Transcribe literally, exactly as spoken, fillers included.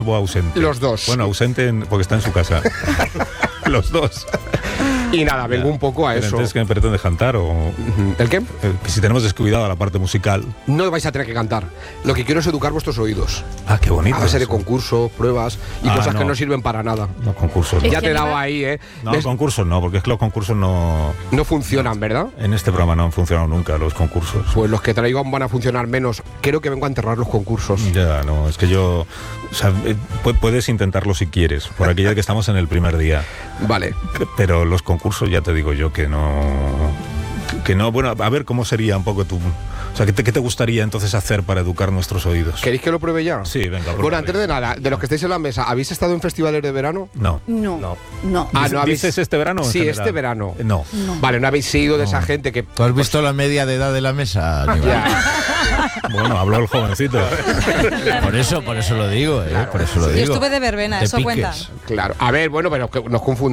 o ausente? Los dos. Bueno, ausente en- porque está en su casa. Los dos. Y nada, vengo un poco a Pero eso. Entonces, ¿qué me pretendes cantar? O, ¿El qué? eh, que si tenemos descuidada la parte musical. No vais a tener que cantar. Lo que quiero es educar vuestros oídos. Ah, qué bonito. A base de eso. concursos, pruebas y Ah, cosas no. que no sirven para nada. No, concursos. Es No, Ya que te he no dado va- ahí, ¿eh? no ¿Ves? concursos no, porque es que los concursos no... No funcionan, ¿verdad? En este programa no han funcionado nunca los concursos. Pues los que traigo van a funcionar menos. Creo que vengo a enterrar los concursos. Ya, no, es que yo... O sea, eh, pu- puedes intentarlo si quieres, por aquella que estamos en el primer día. Vale. Pero los concursos ya te digo yo que no... Que no, bueno, a ver cómo sería un poco tu... O sea, ¿qué te, qué te gustaría entonces hacer para educar nuestros oídos? ¿Queréis que lo pruebe ya? Sí, venga, Bueno, prueba. antes de nada, de los que estáis en la mesa, ¿habéis estado en festivales de verano? No. No, No. no. Ah, no habéis- ¿Dices este verano o en Sí, general? este verano. No. No. Vale, no habéis sido de esa No. gente que... ¿Tú has visto la media de edad de la mesa, Aníbal? Ya. Bueno, habló el jovencito. Por eso, por eso lo digo, ¿eh? Por eso lo Yo digo. estuve de verbena, Te eso piques. cuenta. Claro. A ver, bueno, pero que nos confundimos.